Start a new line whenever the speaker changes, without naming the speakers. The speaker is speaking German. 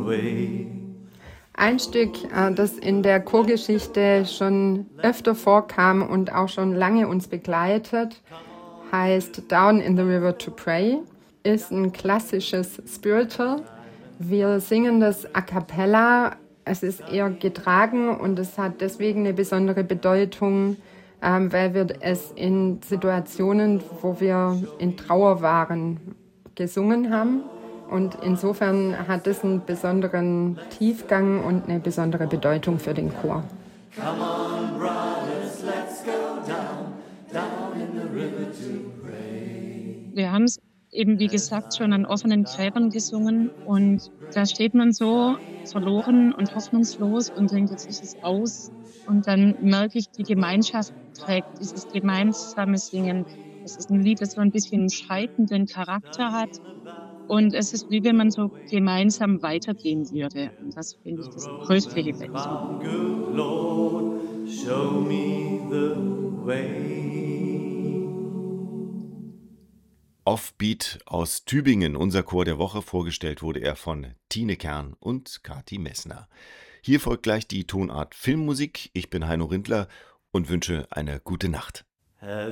Ein Stück, das in der Chorgeschichte schon öfter vorkam und auch schon lange uns begleitet, heißt Down in the River to Pray, ist ein klassisches Spiritual. Wir singen das a cappella, es ist eher getragen und es hat deswegen eine besondere Bedeutung, weil wir es in Situationen, wo wir in Trauer waren, gesungen haben. Und insofern hat es einen besonderen Tiefgang und eine besondere Bedeutung für den Chor. Come on, brothers, let's go down in the river to pray.
Wir haben es eben, wie gesagt, schon an offenen Gräbern gesungen und da steht man so verloren und hoffnungslos und denkt, jetzt ist es aus. Und dann merke ich, die Gemeinschaft trägt dieses gemeinsame Singen. Es ist ein Lied, das so ein bisschen einen scheidenden Charakter hat. Und es ist wie wenn man so gemeinsam weitergehen würde. Und das finde ich das größte Highlight.
Offbeat aus Tübingen, unser Chor der Woche. Vorgestellt wurde er von Tine Kern und Kati Messner. Hier folgt gleich die Tonart Filmmusik. Ich bin Heino Rindler und wünsche eine gute Nacht.